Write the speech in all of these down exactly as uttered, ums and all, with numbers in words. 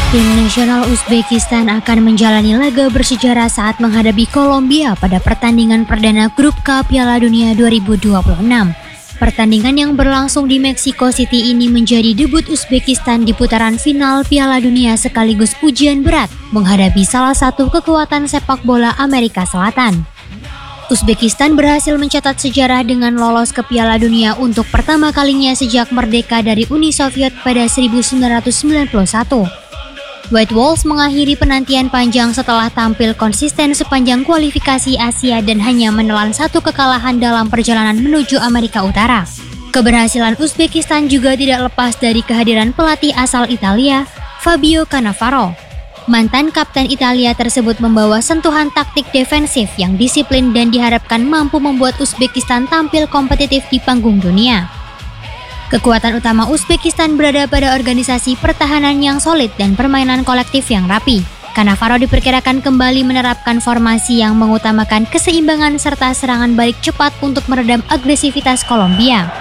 Tim nasional Uzbekistan akan menjalani laga bersejarah saat menghadapi Kolombia pada pertandingan perdana Grup K Piala Dunia dua ribu dua puluh enam. Pertandingan yang berlangsung di Mexico City ini menjadi debut Uzbekistan di putaran final Piala Dunia sekaligus ujian berat menghadapi salah satu kekuatan sepak bola Amerika Selatan. Uzbekistan berhasil mencatat sejarah dengan lolos ke Piala Dunia untuk pertama kalinya sejak merdeka dari Uni Soviet pada seribu sembilan ratus sembilan puluh satu. White Walls mengakhiri penantian panjang setelah tampil konsisten sepanjang kualifikasi Asia dan hanya menelan satu kekalahan dalam perjalanan menuju Amerika Utara. Keberhasilan Uzbekistan juga tidak lepas dari kehadiran pelatih asal Italia, Fabio Cannavaro. Mantan kapten Italia tersebut membawa sentuhan taktik defensif yang disiplin dan diharapkan mampu membuat Uzbekistan tampil kompetitif di panggung dunia. Kekuatan utama Uzbekistan berada pada organisasi pertahanan yang solid dan permainan kolektif yang rapi. Cannavaro diperkirakan kembali menerapkan formasi yang mengutamakan keseimbangan serta serangan balik cepat untuk meredam agresivitas Kolombia.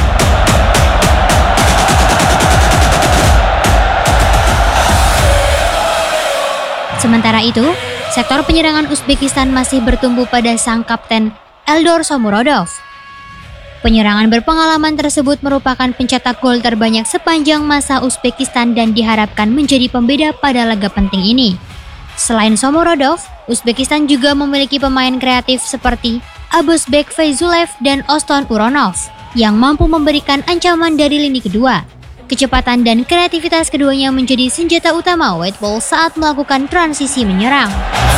Sementara itu, sektor penyerangan Uzbekistan masih bertumbuh pada sang kapten Eldor Shomurodov. Penyerangan berpengalaman tersebut merupakan pencetak gol terbanyak sepanjang masa Uzbekistan dan diharapkan menjadi pembeda pada laga penting ini. Selain Shomurodov, Uzbekistan juga memiliki pemain kreatif seperti Abuzbek Feyzulev dan Oston Uronov yang mampu memberikan ancaman dari lini kedua. Kecepatan dan kreativitas keduanya menjadi senjata utama White Walls saat melakukan transisi menyerang.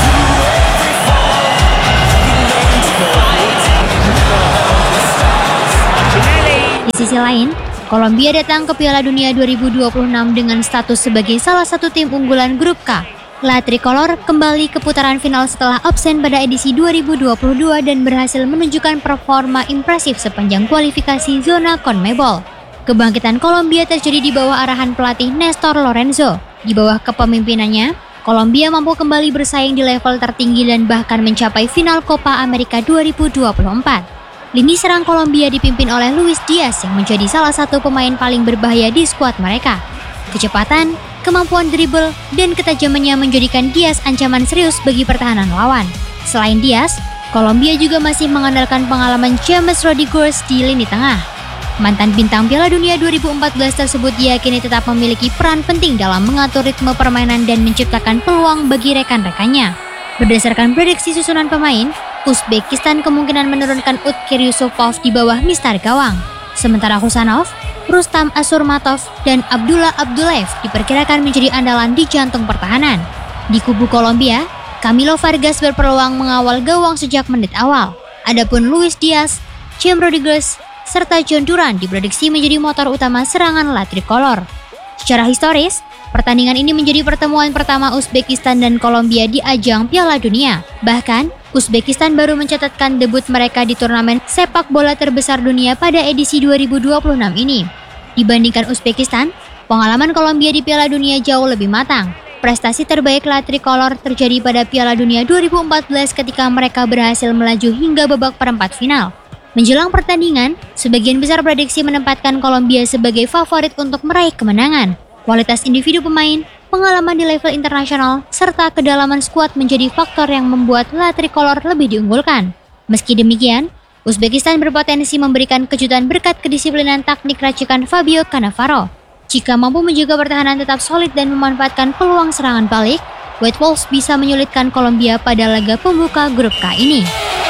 Di sisi lain, Kolombia datang ke Piala Dunia dua ribu dua puluh enam dengan status sebagai salah satu tim unggulan Grup K. La Tricolor kembali ke putaran final setelah absen pada edisi dua ribu dua puluh dua dan berhasil menunjukkan performa impresif sepanjang kualifikasi zona CONMEBOL. Kebangkitan Kolombia terjadi di bawah arahan pelatih Néstor Lorenzo. Di bawah kepemimpinannya, Kolombia mampu kembali bersaing di level tertinggi dan bahkan mencapai final Copa America dua ribu dua puluh empat. Lini serang Kolombia dipimpin oleh Luis Diaz yang menjadi salah satu pemain paling berbahaya di skuad mereka. Kecepatan, kemampuan dribble, dan ketajamannya menjadikan Diaz ancaman serius bagi pertahanan lawan. Selain Diaz, Kolombia juga masih mengandalkan pengalaman James Rodriguez di lini tengah. Mantan bintang Piala Dunia dua ribu empat belas tersebut diyakini tetap memiliki peran penting dalam mengatur ritme permainan dan menciptakan peluang bagi rekan-rekannya. Berdasarkan prediksi susunan pemain, Uzbekistan kemungkinan menurunkan Utkir Yusupov di bawah mistar gawang. Sementara Husanov, Rustam Asurmatov, dan Abdullah Abdullaev diperkirakan menjadi andalan di jantung pertahanan. Di kubu Kolombia, Camilo Vargas berpeluang mengawal gawang sejak menit awal. Adapun Luis Diaz, James Rodriguez, serta John Duran diprediksi menjadi motor utama serangan La Tricolor. Secara historis, pertandingan ini menjadi pertemuan pertama Uzbekistan dan Kolombia di ajang Piala Dunia. Bahkan, Uzbekistan baru mencatatkan debut mereka di turnamen sepak bola terbesar dunia pada edisi dua ribu dua puluh enam ini. Dibandingkan Uzbekistan, pengalaman Kolombia di Piala Dunia jauh lebih matang. Prestasi terbaik La Tricolor terjadi pada Piala Dunia dua ribu empat belas ketika mereka berhasil melaju hingga babak perempat final. Menjelang pertandingan, sebagian besar prediksi menempatkan Kolombia sebagai favorit untuk meraih kemenangan. Kualitas individu pemain, pengalaman di level internasional, serta kedalaman skuad menjadi faktor yang membuat La Tricolor lebih diunggulkan. Meski demikian, Uzbekistan berpotensi memberikan kejutan berkat kedisiplinan taktik racikan Fabio Cannavaro. Jika mampu menjaga pertahanan tetap solid dan memanfaatkan peluang serangan balik, White Walls bisa menyulitkan Kolombia pada laga pembuka Grup K ini.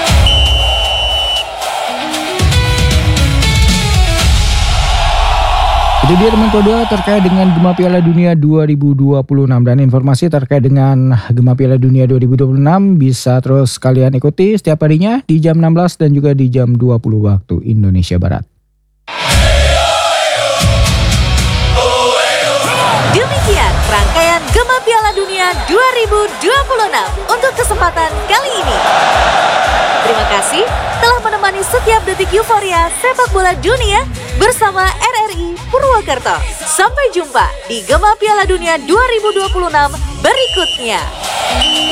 Itu dia teman kedua terkait dengan Gema Piala Dunia dua ribu dua puluh enam, dan informasi terkait dengan Gema Piala Dunia dua ribu dua puluh enam bisa terus kalian ikuti setiap harinya di jam enam belas dan juga di jam dua puluh waktu Indonesia Barat. Demikian rangkaian Gema Piala Dunia dua ribu dua puluh enam untuk kesempatan kali ini. Terima kasih telah menemani setiap detik euforia sepak bola dunia bersama R R I Purwakarta. Sampai jumpa di Gema Piala Dunia dua ribu dua puluh enam berikutnya.